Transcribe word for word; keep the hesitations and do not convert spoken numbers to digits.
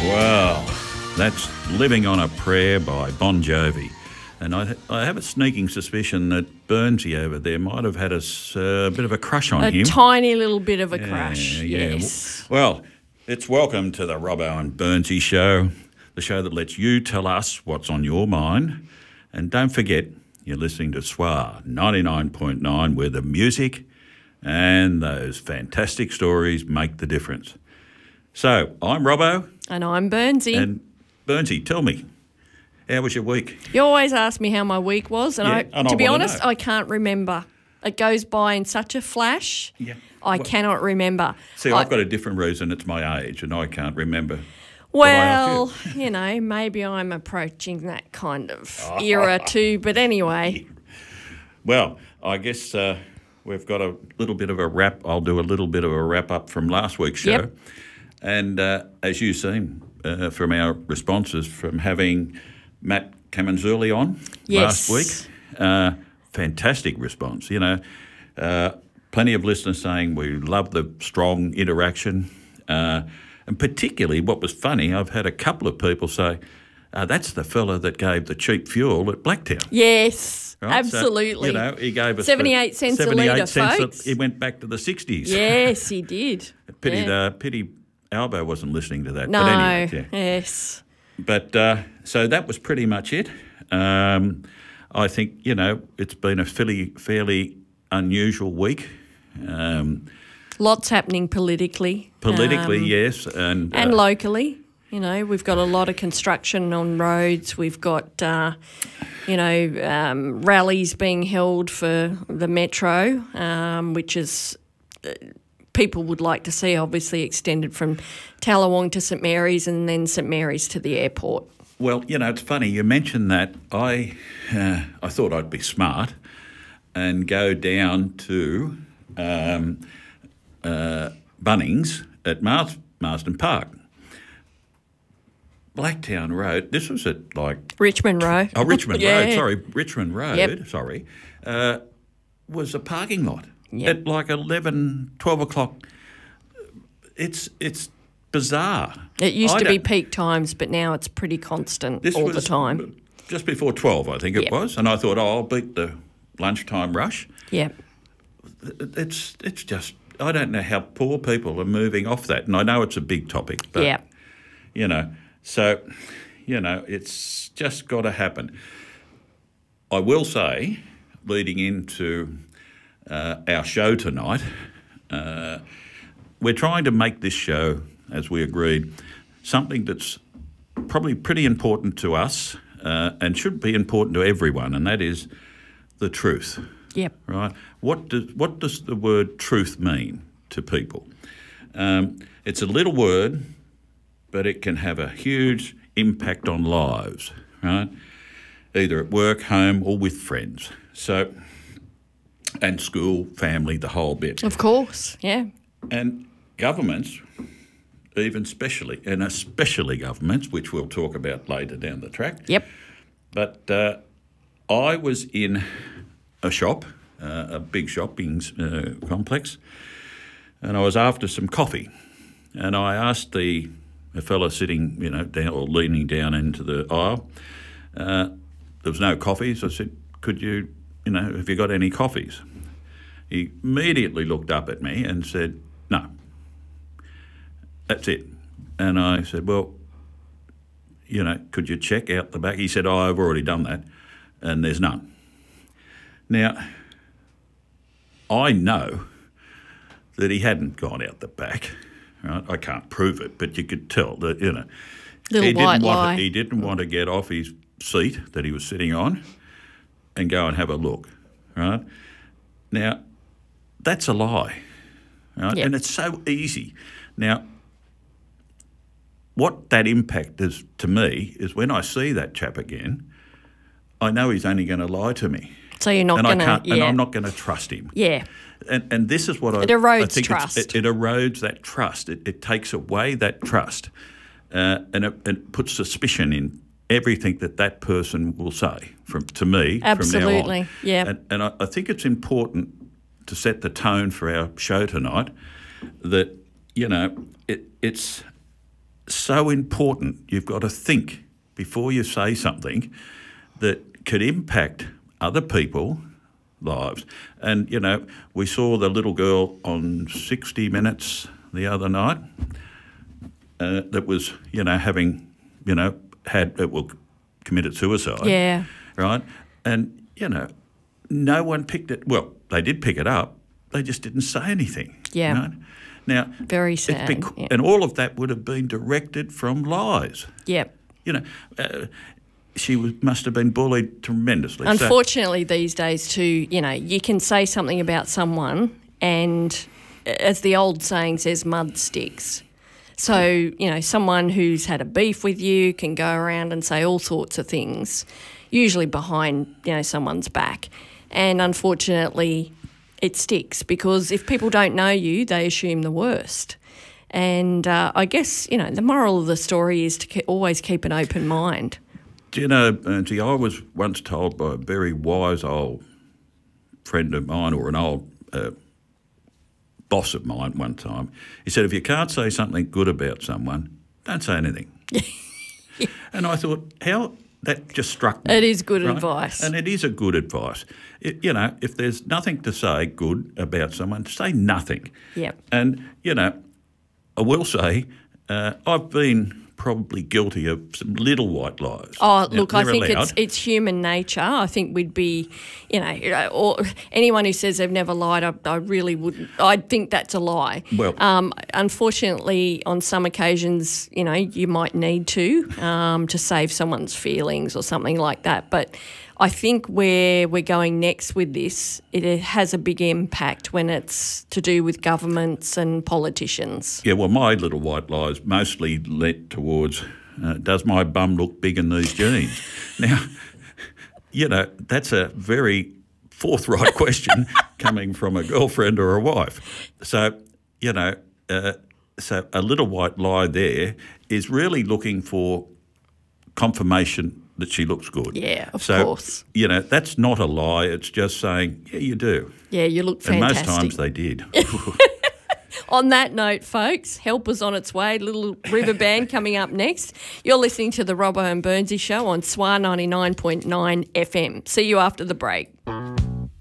Well, that's Living on a Prayer by Bon Jovi. And I, I have a sneaking suspicion that Burnsy over there might have had a s- uh, bit of a crush on A him. tiny little bit of a Yeah, crush, yeah. yes. Well, it's welcome to the Robbo and Burnsy show, the show that lets you tell us what's on your mind. And don't forget, you're listening to S W A ninety-nine point nine, where the music and those fantastic stories make the difference. So, I'm Robbo. And I'm Burnsy. And Burnsy, tell me, how was your week? You always ask me how my week was, and Yeah, I, and to I be wanna honest, know. I can't remember. It goes by in such a flash, Yeah. I Well- cannot remember. See, I- I've got a different reason. It's my age, and I can't remember. Well, Well, I you know, maybe I'm approaching that kind of era too, but anyway. Well, I guess uh, we've got a little bit of a wrap. I'll do a little bit of a wrap up from last week's show. Yep. And uh, as you've seen uh, from our responses from having Matt Camanzuli on Yes. last week, uh, fantastic response. You know, uh, plenty of listeners saying we love the strong interaction. Uh, and particularly what was funny, I've had a couple of people say, uh, that's the fella that gave the cheap fuel at Blacktown. Yes, Right? So, absolutely. you know, he gave us seventy-eight cents a litre, cents folks. He went back to the sixties. Yes, he did. Pity Yeah. the pity Albo wasn't listening to that. No, But anyway, yeah. yes. But uh, so that was pretty much it. Um, I think, you know, it's been a fairly, fairly unusual week. Um, Lots happening politically. politically, um, yes. And, And uh, locally. You know, we've got a lot of construction on roads. We've got, uh, you know, um, rallies being held for the metro, um, which is uh, people would like to see, obviously, extended from Tallawong to St Mary's and then St Mary's to the airport. Well, you know, it's funny you mentioned that. I uh, I thought I'd be smart and go down to um, uh, Bunnings at Mars- Marsden Park. Blacktown Road, this was at like... Richmond Road. Oh, Richmond Yeah. Road, sorry, Richmond Road, Yep. sorry, uh, was a parking lot Yep. at like eleven, twelve o'clock. It's it's bizarre. It used I to be don't- peak times, but now it's pretty constant This all was the time. just before twelve, I think it Yep. was, and I thought, oh, I'll beat the lunchtime rush. Yeah. It's it's just, I don't know how poor people are moving off that, and I know it's a big topic, but, Yeah. you know, so, you know, it's just got to happen. I will say, leading into uh, our show tonight, uh, we're trying to make this show, as we agreed, something that's probably pretty important to us uh, and should be important to everyone, and that is the truth. Yep. Right? What does what does the word truth mean to people? Um, it's a little word, but it can have a huge impact on lives, right? Either at work, home, or with friends. So, and school, family, the whole bit. Of course. Yeah. And governments, even specially, and especially governments, which we'll talk about later down the track. Yep. But uh, I was in a shop, uh, a big shopping uh, complex, and I was after some coffee. And I asked the a fella sitting, you know, down or leaning down into the aisle, uh, there was no coffees. I said, could you, you know, have you got any coffees? He immediately looked up at me and said, no, that's it. And I said, well, you know, could you check out the back? He said, oh, I've already done that, and there's none. Now, I know that he hadn't gone out the back, right? I can't prove it, but you could tell that, you know, Little he white didn't want lie. To, he didn't want to get off his seat that he was sitting on and go and have a look, right? Now, that's a lie, right? Yep. And it's so easy. Now, what that impact is to me is when I see that chap again, I know he's only going to lie to me. So you're not and going I can't, to, and yeah. I'm not going to trust him. Yeah. And and this is what I It erodes I think it's- trust. It, it erodes that trust. It, it takes away that trust, uh, and it, it puts suspicion in everything that that person will say from to me from now Absolutely, on. yeah. And, and I, I think it's important to set the tone for our show tonight. That you know it, it's so important. You've got to think before you say something that could impact other people's lives. And, you know, we saw the little girl on sixty minutes the other night uh, that was, you know, having, you know, had, uh, well, committed suicide. Yeah. Right? And, you know, no one picked it. Well, they did pick it up. They just didn't say anything. Yeah. Right? Now, very sad. Bec- yeah. And all of that would have been directed from lies. Yep. You know, uh, she was, must have been bullied tremendously. Unfortunately, so, these days too, you know, you can say something about someone and, as the old saying says, mud sticks. So, you know, someone who's had a beef with you can go around and say all sorts of things, usually behind, you know, someone's back. And unfortunately, it sticks because if people don't know you, they assume the worst. And uh, I guess, you know, the moral of the story is to ke- always keep an open mind. Do you know, Bernsey, I was once told by a very wise old friend of mine, or an old uh, boss of mine one time, he said, if you can't say something good about someone, don't say anything. yeah. And I thought, how... That just struck me. It is good right? advice. And it is a good advice. It, you know, if there's nothing to say good about someone, say nothing. Yeah. And, you know, I will say uh, I've been probably guilty of some little white lies. Oh, Now, look, I think allowed. it's it's human nature. I think we'd be, you know, or anyone who says they've never lied, I, I really wouldn't. I think that's a lie. Well, um, unfortunately, on some occasions, you know, you might need to um, to save someone's feelings or something like that. But I think where we're going next with this, it has a big impact when it's to do with governments and politicians. Yeah, well, my little white lies mostly led towards, uh, does my bum look big in these jeans? Now, you know, that's a very forthright question coming from a girlfriend or a wife. So, you know, uh, so a little white lie there is really looking for confirmation that she looks good. Yeah, of so, course. You know, that's not a lie. It's just saying, yeah, you do. Yeah, you look fantastic. And most times they did. On that note, folks, help is on its way. Little River Band coming up next. You're listening to the Robbo and Bernsey Show on S W A ninety-nine point nine F M. See you after the break.